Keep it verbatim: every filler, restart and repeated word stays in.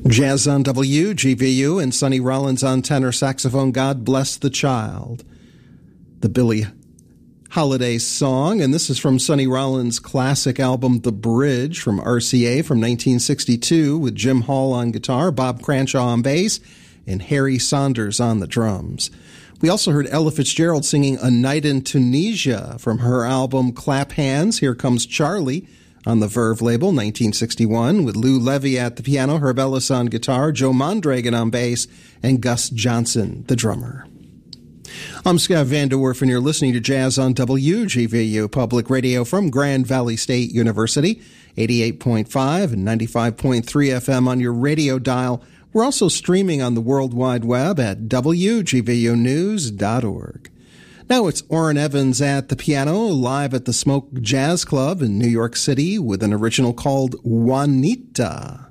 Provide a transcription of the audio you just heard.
Jazz on W G V U and Sonny Rollins on tenor saxophone, God Bless the Child. The Billie Holiday song, and this is from Sonny Rollins' classic album, The Bridge, from R C A from nineteen sixty-two, with Jim Hall on guitar, Bob Cranshaw on bass, and Harry Saunders on the drums. We also heard Ella Fitzgerald singing A Night in Tunisia from her album Clap Hands, Here Comes Charlie, on the Verve label, nineteen sixty-one, with Lou Levy at the piano, Herb Ellis on guitar, Joe Mondragon on bass, and Gus Johnson, the drummer. I'm Scott Van Der Werf, and you're listening to Jazz on W G V U Public Radio from Grand Valley State University, eighty-eight point five and ninety-five point three F M on your radio dial. We're also streaming on the World Wide Web at W G V U news dot org. Now it's Orrin Evans at the piano, live at the Smoke Jazz Club in New York City with an original called Juanita.